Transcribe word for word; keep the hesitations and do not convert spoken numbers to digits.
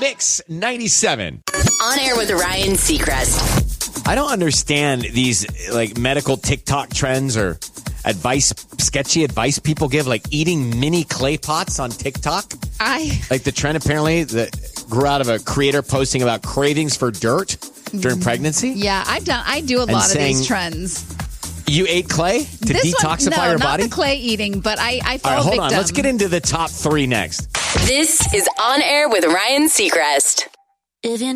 Mix ninety-seven. On Air with Ryan Seacrest. I don't understand these like medical TikTok trends or advice, sketchy advice people give, like eating mini clay pots on TikTok. I Like the trend apparently that grew out of a creator posting about cravings for dirt during pregnancy. yeah, I've done. I do a And lot of saying- these trends. You ate clay to This detoxify one, no, your not body? the clay eating, but I I All fall right, hold victim. on. Let's get into the top three next. This is On Air with Ryan Seacrest. If you